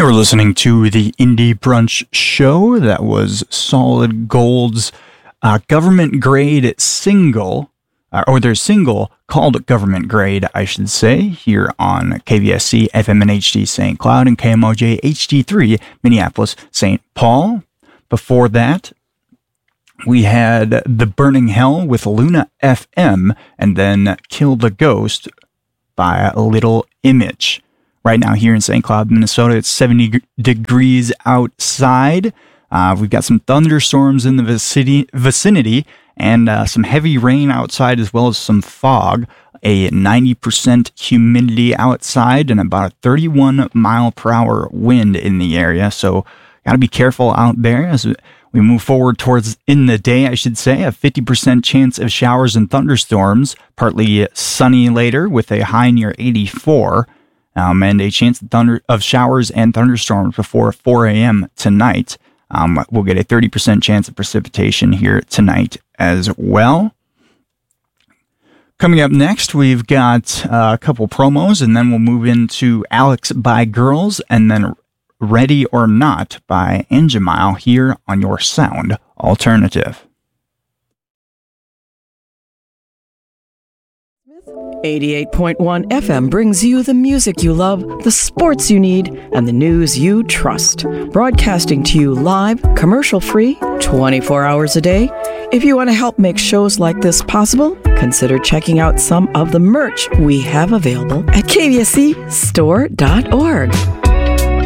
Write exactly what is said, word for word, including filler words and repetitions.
You're listening to the Indie Brunch Show. That was Solid Gold's uh, government grade single, uh, or their single called Government Grade, I should say, here on K V S C F M and H D Saint Cloud and K M O J H D three Minneapolis Saint Paul. Before that, we had The Burning Hell with Luna F M, and then Kill the Ghost by Little Image. Right now here in Saint Cloud, Minnesota, it's seventy degrees outside. Uh, we've got some thunderstorms in the vicinity, vicinity and uh, some heavy rain outside as well as some fog. A ninety percent humidity outside and about a thirty-one mile per hour wind in the area. So got to be careful out there as we move forward towards in the day, I should say. A fifty percent chance of showers and thunderstorms, partly sunny later with a high near eighty-four. Um, and a chance of, thunder, of showers and thunderstorms before four a.m. tonight. Um, we'll get a thirty percent chance of precipitation here tonight as well. Coming up next, we've got uh, a couple promos, and then we'll move into Alex by Girls, and then Ready or Not by Angemile here on your Sound Alternative. eighty-eight point one F M brings you the music you love, the sports you need, and the news you trust. Broadcasting to you live, commercial-free, twenty-four hours a day. If you want to help make shows like this possible, consider checking out some of the merch we have available at K V S C store dot org.